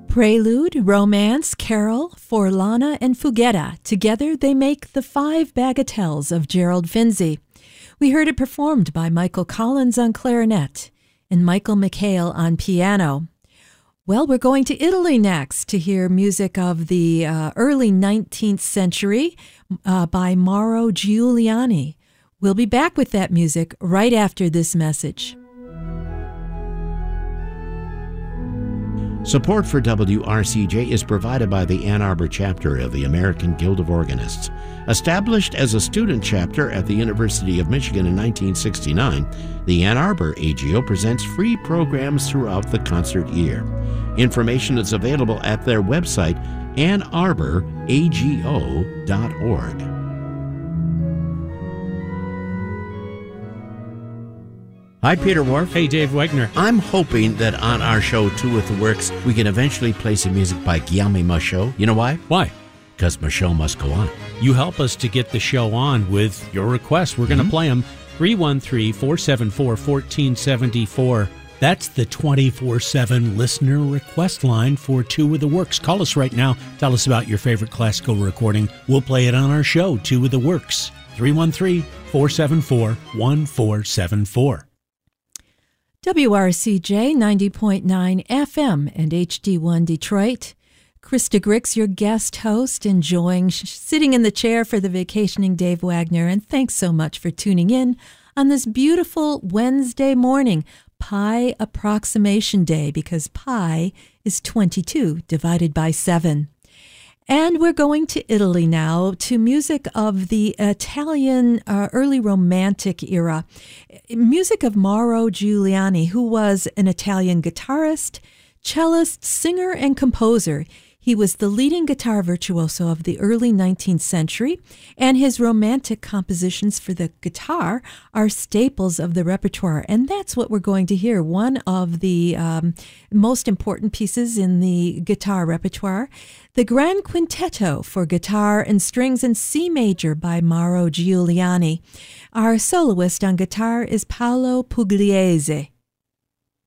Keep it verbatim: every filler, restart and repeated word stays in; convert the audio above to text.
Prelude, Romance, Carol, Forlana, and Fuguetta. Together they make the Five Bagatelles of Gerald Finzi. We heard it performed by Michael Collins on clarinet and Michael McHale on piano. Well, we're going to Italy next to hear music of the uh, early nineteenth century uh, by Mauro Giuliani. We'll be back with that music right after this message. Support for W R C J is provided by the Ann Arbor chapter of the American Guild of Organists. Established as a student chapter at the University of Michigan in nineteen sixty-nine, the Ann Arbor A G O presents free programs throughout the concert year. Information is available at their website, ann arbor a g o dot org. Hi, Peter Wharf. Hey, Dave Wegner. I'm hoping that on our show, Two with the Works, we can eventually play some music by Guillaume Michaud. You know why? Why? Because Michaud must go on. You help us to get the show on with your requests. We're going to mm-hmm. play them. three one three, four seven four, one four seven four. That's the twenty-four seven listener request line for Two with the Works. Call us right now. Tell us about your favorite classical recording. We'll play it on our show, Two with the Works. three one three, four seven four, one four seven four. W R C J ninety point nine F M and H D one Detroit. Krista Grix, your guest host, enjoying sh- sitting in the chair for the vacationing Dave Wagner. And thanks so much for tuning in on this beautiful Wednesday morning, Pi Approximation Day, because pi is twenty-two divided by seven. And we're going to Italy now, to music of the Italian uh, early Romantic era. Music of Mauro Giuliani, who was an Italian guitarist, cellist, singer, and composer. He was the leading guitar virtuoso of the early nineteenth century, and his romantic compositions for the guitar are staples of the repertoire. And that's what we're going to hear, one of the um, most important pieces in the guitar repertoire, the Grand Quintetto for guitar and strings in C major by Mauro Giuliani. Our soloist on guitar is Paolo Pugliese.